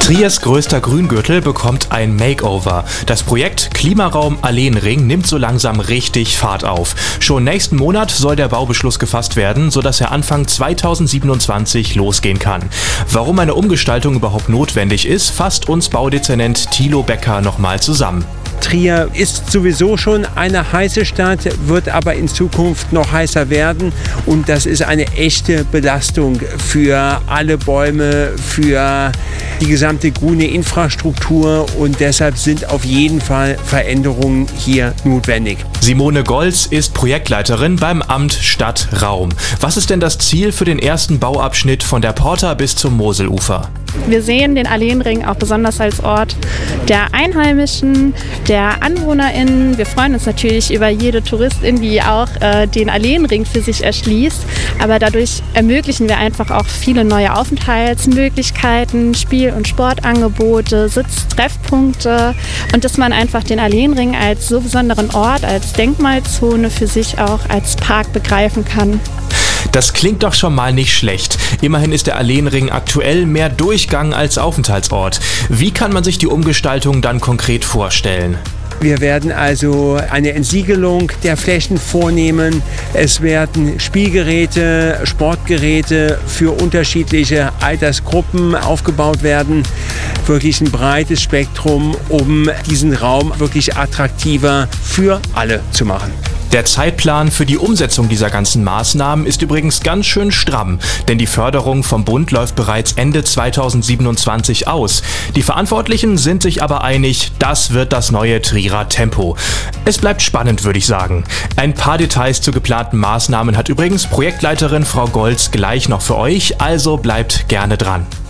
Triers größter Grüngürtel bekommt ein Makeover. Das Projekt Klimaraum Alleenring nimmt so langsam richtig Fahrt auf. Schon nächsten Monat soll der Baubeschluss gefasst werden, sodass er Anfang 2027 losgehen kann. Warum eine Umgestaltung überhaupt notwendig ist, fasst uns Baudezernent Thilo Becker nochmal zusammen. Trier ist sowieso schon eine heiße Stadt, wird aber in Zukunft noch heißer werden und das ist eine echte Belastung für alle Bäume, für die gesamte grüne Infrastruktur und deshalb sind auf jeden Fall Veränderungen hier notwendig. Simone Golz ist Projektleiterin beim Amt Stadtraum. Was ist denn das Ziel für den ersten Bauabschnitt von der Porta bis zum Moselufer? Wir sehen den Alleenring auch besonders als Ort der Einheimischen, der AnwohnerInnen. Wir freuen uns natürlich über jede Touristin, die auch den Alleenring für sich erschließt. Aber dadurch ermöglichen wir einfach auch viele neue Aufenthaltsmöglichkeiten, Spiel- und Sportangebote, Sitztreffpunkte und dass man einfach den Alleenring als so besonderen Ort, als Denkmalzone für sich auch als Park begreifen kann. Das klingt doch schon mal nicht schlecht. Immerhin ist der Alleenring aktuell mehr Durchgang als Aufenthaltsort. Wie kann man sich die Umgestaltung dann konkret vorstellen? Wir werden also eine Entsiegelung der Flächen vornehmen. Es werden Spielgeräte, Sportgeräte für unterschiedliche Altersgruppen aufgebaut werden. Wirklich ein breites Spektrum, um diesen Raum wirklich attraktiver für alle zu machen. Der Zeitplan für die Umsetzung dieser ganzen Maßnahmen ist übrigens ganz schön stramm, denn die Förderung vom Bund läuft bereits Ende 2027 aus. Die Verantwortlichen sind sich aber einig, das wird das neue Trierer Tempo. Es bleibt spannend, würde ich sagen. Ein paar Details zu geplanten Maßnahmen hat übrigens Projektleiterin Frau Golz gleich noch für euch, also bleibt gerne dran.